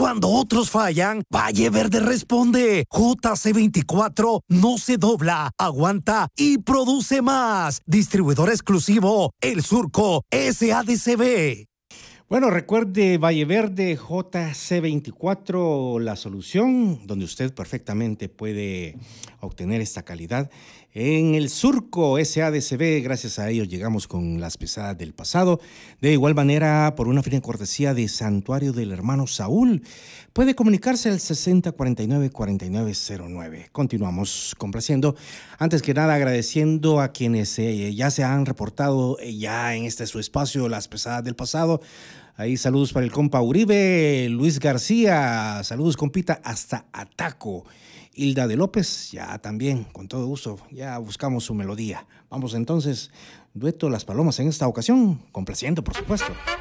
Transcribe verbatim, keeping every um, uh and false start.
Cuando otros fallan, Valle Verde responde. J C veinticuatro no se dobla, aguanta y produce más. Distribuidor exclusivo, El Surco S A D C B. Bueno, recuerde Valle Verde J C veinticuatro, la solución donde usted perfectamente puede obtener esta calidad. En El Surco S A D C B, gracias a ellos llegamos con las pesadas del pasado. De igual manera, por una fina cortesía de Santuario del Hermano Saúl, puede comunicarse al sesenta cuarenta y nueve cuarenta y nueve cero nueve. Continuamos complaciendo. Antes que nada, agradeciendo a quienes eh, ya se han reportado eh, ya en este su espacio, las pesadas del pasado. Ahí saludos para el compa Uribe, Luis García, saludos compita hasta Ataco. Hilda de López, ya también, con todo gusto, ya buscamos su melodía. Vamos entonces, dueto Las Palomas en esta ocasión, complaciendo por supuesto.